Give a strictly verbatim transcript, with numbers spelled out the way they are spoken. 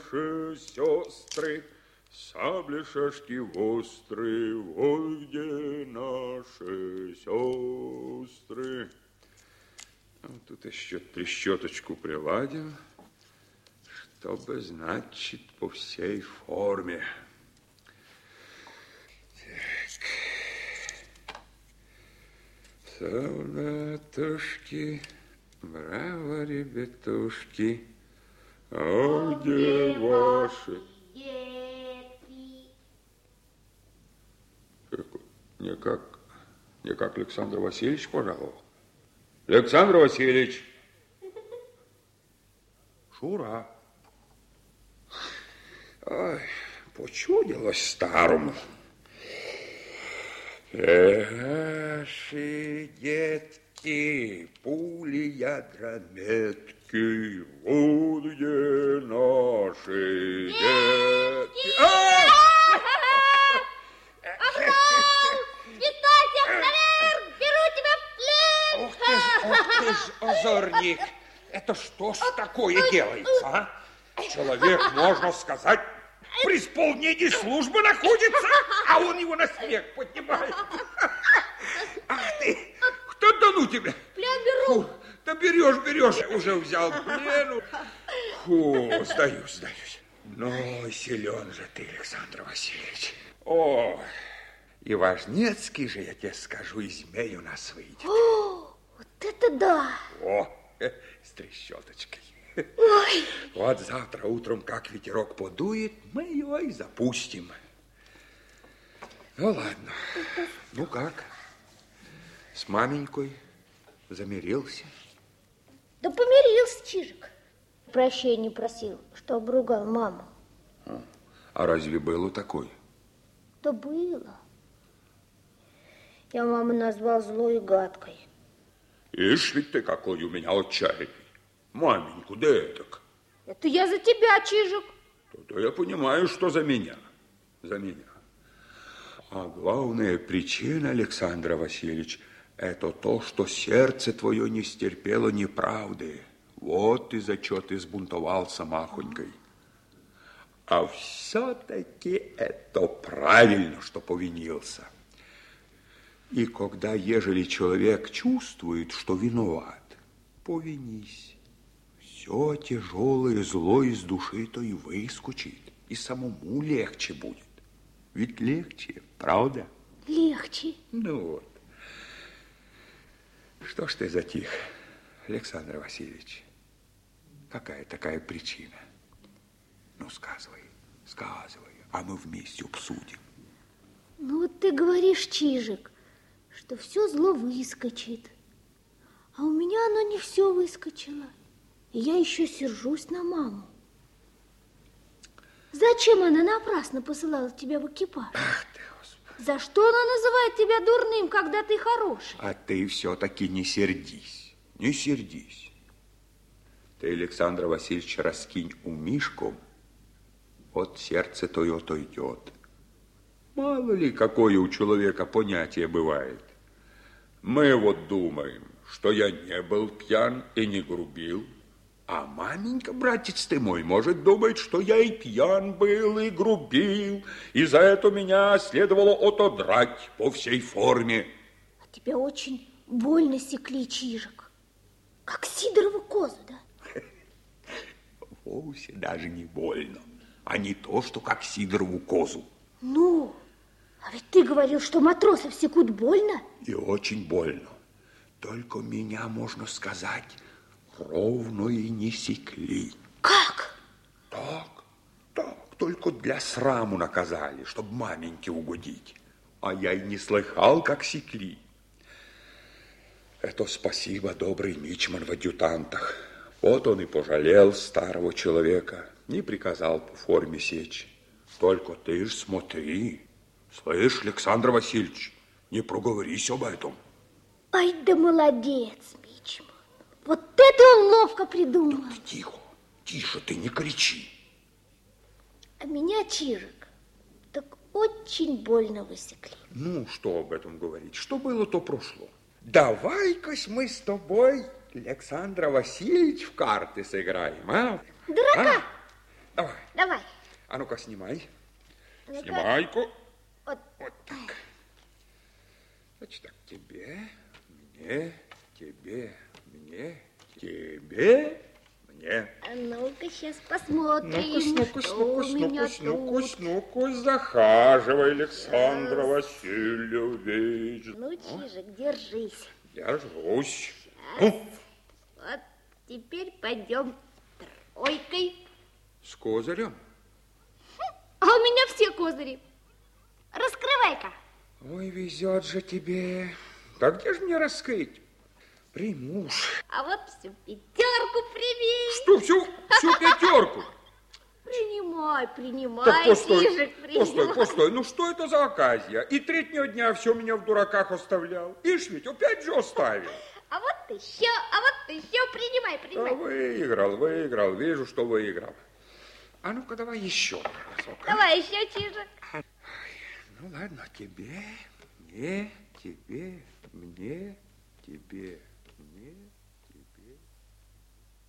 наши сестры, сабли шашки острые, вот где наши сестры. Тут еще трещоточку приладим, чтобы, значит, по всей форме. Так. Солдатушки, браво, ребятушки, а где ваши? Не как, не как Александр Васильевич пожаловал. Александр Васильевич. Шура. Ой, почудилось старому. Наши детки, пули ядрометки, вот где наши детки. Ух ты ж, ух ты ж, озорник. Это что ж такое делается, а? Человек, можно сказать, в преисполнении службы находится, а он его на смех поднимает. Ах ты, кто тону тебя? Плен беру. Фу, да берешь, берешь, уже взял плену. Фу, сдаюсь, сдаюсь. Ну, силен же ты, Александр Васильевич. О, и важнецкий же, я тебе скажу, и змей у нас выйдет. О, вот это да! О, с трещоточкой. Ой. Вот завтра утром, как ветерок подует, мы его и запустим. Ну, ладно. Ну, как? С маменькой замирился? Да помирился, Чижик. Прощения просил, что обругал маму. А разве было такое? Да было. Я маму назвал злой и гадкой. Ишь ведь ты какой у меня отчаянный. Маменьку, да этак. Это я за тебя, Чижик. То-то я понимаю, что за меня. За меня. А главная причина, Александр Васильевич, это то, что сердце твое не стерпело неправды. Вот из-за чего ты сбунтовался махонькой. А все-таки это правильно, что повинился. И когда, ежели человек чувствует, что виноват, повинись. Все тяжелое зло из души-то и выскочит, и самому легче будет. Ведь легче, правда? Легче. Ну вот. Что ж ты затих, Александр Васильевич? Какая такая причина? Ну, сказывай, сказывай, а мы вместе обсудим. Ну, вот ты говоришь, Чижик, что все зло выскочит. А у меня оно не все выскочило. И я еще сержусь на маму. Зачем она напрасно посылала тебя в экипаж? Ах ты, Господи. За что она называет тебя дурным, когда ты хороший? А ты все-таки не сердись, не сердись. Ты, Александр Васильевич, раскинь умишку, от сердца то и отойдет. Мало ли, какое у человека понятие бывает. Мы вот думаем, что я не был пьян и не грубил, а маменька, братец ты мой, может думать, что я и пьян был, и грубил, и за это меня следовало отодрать по всей форме. А тебя очень больно секли, Чижик, как Сидорову козу, да? Вовсе даже не больно, а не то, что как Сидорову козу. Ну, а ведь ты говорил, что матросов секут больно. И очень больно. Только меня, можно сказать, ровно и не секли. Как? Так, так, только для сраму наказали, чтобы маменьке угодить. А я и не слыхал, как секли. Это спасибо, добрый мичман в адъютантах. Вот он и пожалел старого человека, не приказал по форме сечь. Только ты ж смотри, слышь, Александр Васильевич, не проговорись об этом. Ай да молодец, мичман. Вот это он ловко придумал. Да ты тихо, тише, ты не кричи. А меня, Чижик, так очень больно высекли. Ну, что об этом говорить? Что было, то прошло. Давай-кась мы с тобой, Александр Васильевич, в карты сыграем, а? Дурака! А? Давай. Давай. А ну-ка, снимай. Ну-ка. Снимай-ка. Вот. Вот так. Значит так, тебе, мне, тебе, мне, тебе, мне. А ну-ка, сейчас посмотрим, Ну-ка, что ну-ка, у меня ну-ка, ну-ка, тут. ну-ка, захаживай, Александр Васильевич. Ну, Чижик, держись. Держусь. Ну. Вот теперь пойдем тройкой. С козырем? А у меня все козыри. Раскрывай-ка. Ой, везет же тебе. Да где же мне раскрыть? Приму уж. А вот всю пятерку прими. Что, всю, всю пятерку? Принимай, принимай, Так, постой, Чижик, принимай. постой, постой. Ну, что это за оказия? И третьего дня все меня в дураках оставлял. Ишь ведь, опять же оставил. А вот еще, а вот еще, принимай, Да, принимай. выиграл, выиграл. Вижу, что выиграл. А ну-ка, давай еще разок. а? Давай еще, Чижик. Ну, ладно, тебе, мне, тебе, мне, тебе.